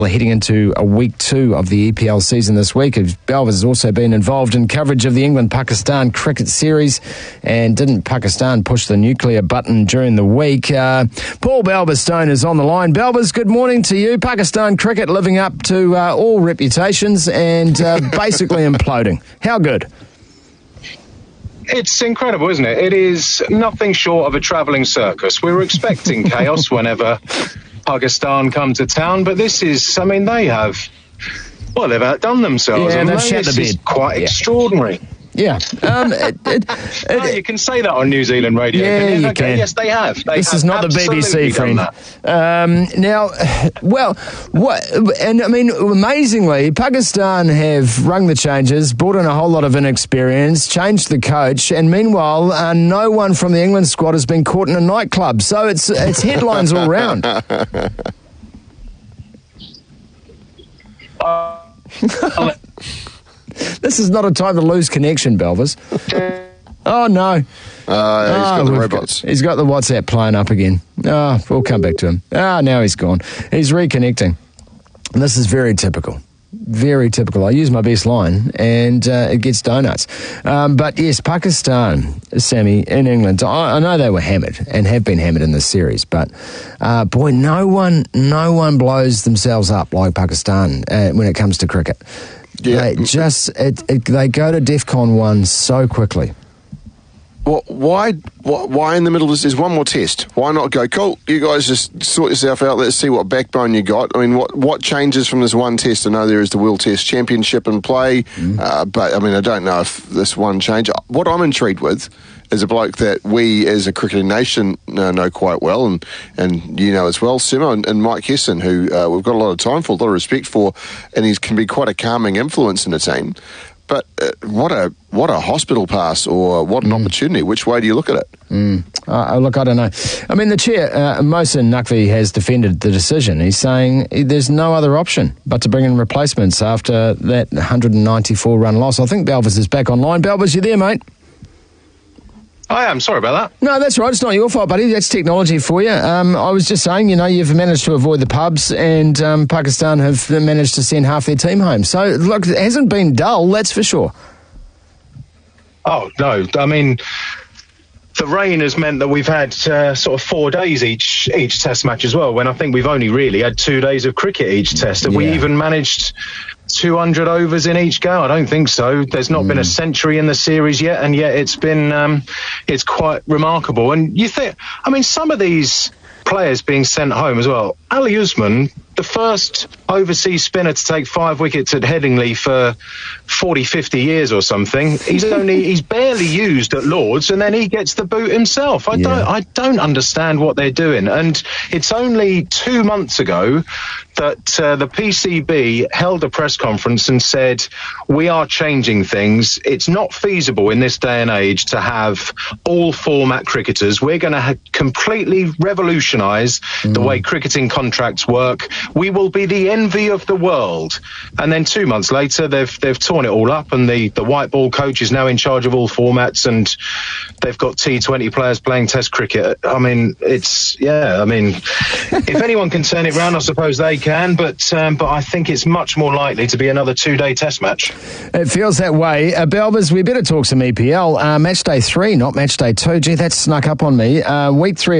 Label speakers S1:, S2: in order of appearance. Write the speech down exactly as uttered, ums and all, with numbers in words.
S1: We're heading into a week two of the E P L season this week. Belvers has also been involved in coverage of the England-Pakistan cricket series, and didn't Pakistan push the nuclear button during the week? Uh, Paul Balbastone is on the line. Balbers, good morning to you. Pakistan cricket living up to uh, all reputations and uh, basically imploding. How good?
S2: It's incredible, isn't it? It is nothing short of a travelling circus. We were expecting chaos whenever Pakistan come to town, but this is, I mean, they have, well, they've outdone themselves.
S1: Yeah,
S2: and
S1: they've
S2: this
S1: shat the
S2: is
S1: bed.
S2: quite
S1: Yeah.
S2: extraordinary.
S1: Yeah. Um, it, it, it,
S2: No, you can say that on New Zealand radio.
S1: Yeah,
S2: can you?
S1: you
S2: Okay,
S1: can.
S2: Yes, they have. They
S1: this
S2: have
S1: is not the B B C,
S2: absolutely
S1: friend.
S2: done that.
S1: Um, now, well, what? And I mean, amazingly, Pakistan have rung the changes, brought in a whole lot of inexperience, changed the coach, and meanwhile, uh, no one from the England squad has been caught in a nightclub. So it's it's headlines all round.
S2: Uh,
S1: This is not a time to lose connection, Belvers. Oh, no.
S3: Uh, he's got
S1: Oh,
S3: the
S1: we've
S3: robots.
S1: got- he's got the WhatsApp playing up again. Oh, we'll come back to him. Ah, now he's gone. He's reconnecting. And this is very typical. Very typical. I use my best line, and uh, it gets donuts. Um, but yes, Pakistan, Sammy, in England, I, I know they were hammered and have been hammered in this series, but uh, boy, no one, no one blows themselves up like Pakistan uh, when it comes to cricket.
S3: Yeah.
S1: They just it, it, they go to DEFCON one so quickly.
S3: Well, why, why, why in the middle of this? There's one more test. Why not go, cool, you guys just sort yourself out, let's see what backbone you got. I mean, what, what changes from this one test? I know there is the World Test Championship in play, mm. uh, but I mean, I don't know if this one change. What I'm intrigued with is a bloke that we as a cricketing nation uh, know quite well, and, and you know as well, Simo, and, and Mike Hesson, who uh, we've got a lot of time for, a lot of respect for, and he can be quite a calming influence in the team. But uh, what a what a hospital pass, or what an mm. opportunity. Which way do you look at it?
S1: Mm. Uh, look, I don't know. I mean, the chair, uh, Mohsin Naqvi, has defended the decision. He's saying there's no other option but to bring in replacements after that one hundred ninety-four run loss. I think Balvers is back online. Balvers, you there, mate?
S2: I am. Sorry about that.
S1: No, that's right. It's not your fault, buddy. That's technology for you. Um, I was just saying, you know, you've managed to avoid the pubs, and um, Pakistan have managed to send half their team home. So, look, it hasn't been dull, that's for sure.
S2: Oh, no. I mean, the rain has meant that we've had uh, sort of four days each each test match as well, when I think we've only really had two days of cricket each test. Have
S1: yeah.
S2: we even managed two hundred overs in each go? I don't think so. There's not mm. been a century in the series yet, and yet it's been um, it's quite remarkable. And you think, I mean, some of these players being sent home as well. Ali Usman, the first overseas spinner to take five wickets at Headingley for forty, fifty years or something. He's only he's barely used at Lords, and then he gets the boot himself. I
S1: yeah.
S2: don't I don't understand what they're doing. And it's only two months ago that uh, the P C B held a press conference and said, we are changing things. It's not feasible in this day and age to have all format cricketers. We're going to ha- completely revolutionise mm. the way cricketing contracts work. We will be the envy of the world. And then two months later, they've they've torn it all up, and the, the white ball coach is now in charge of all formats, and they've got T twenty players playing Test cricket. I mean, it's, yeah, I mean, if anyone can turn it round, I suppose they can, but um, but I think it's much more likely to be another two-day Test match.
S1: It feels that way. Uh, Belvers, we better talk some E P L. Uh, match day three, not match day two. Gee, that snuck up on me. Uh, week three